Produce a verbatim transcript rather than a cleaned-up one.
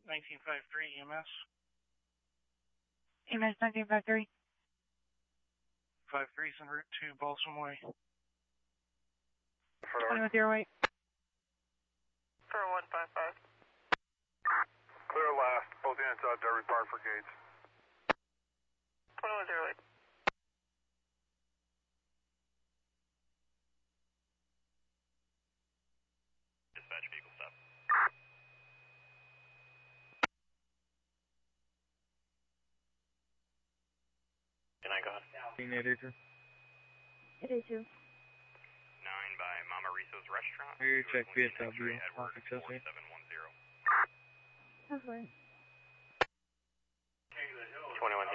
nineteen fifty-three E M S. E M S nineteen fifty-three. five three is en route to Balsam Way. twenty with your weight. four one five five. Clear last. Both units out Derby Park for gates. twenty with your weight. Dispatch vehicle stop. Can I go ahead? eight eight two. eight eight two. nine by Mama Riso's Restaurant. Here, check B S W. Edward Market Chelsea. four seven one zero. That's right. twenty-one